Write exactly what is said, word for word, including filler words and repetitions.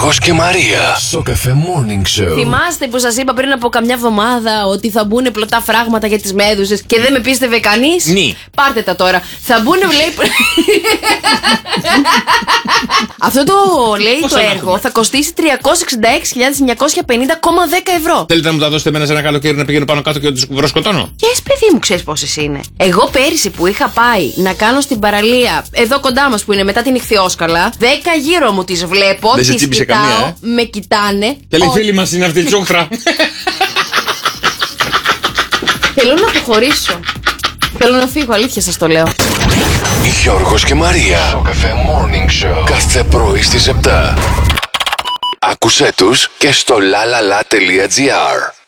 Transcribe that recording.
Γιώργος και Μαρία στο Cafe Morning Show. Θυμάστε που σας είπα πριν από καμιά εβδομάδα ότι θα μπουν πλωτά φράγματα για τις μέδουσες και δεν με πίστευε κανείς? Ναι. Πάρτε τα τώρα. Θα μπουν, λέει. Αυτό το λέει Πόσα το να έργο έχουμε? θα κοστίσει τριακόσιες εξήντα έξι χιλιάδες εννιακόσια πενήντα κόμμα δέκα ευρώ. Θέλετε να μου τα δώσετε εμένα σε ένα καλοκαίρι να πηγαίνω πάνω κάτω και να τους βροσκοτώνω? Και εσύ, παιδί μου, ξέρεις πόσες είναι. Εγώ πέρυσι που είχα πάει να κάνω στην παραλία, εδώ κοντά μας που είναι μετά την Ιχθυόσκαλα, δέκα γύρω μου τις βλέπω, Δεν σε τις τσίπησε κοιτάω, καμία, ε? με κοιτάνε. Και λέει Ω, φίλη μας είναι αυτή η τσούχτρα. θέλω να αποχωρήσω. Θέλω να φύγω, αλήθεια σας το λέω. Γιώργος και Μαρία στο Cafe Morning Show. Κάθε πρωί στις επτά. Άκουσέ τους και στο lalala.gr.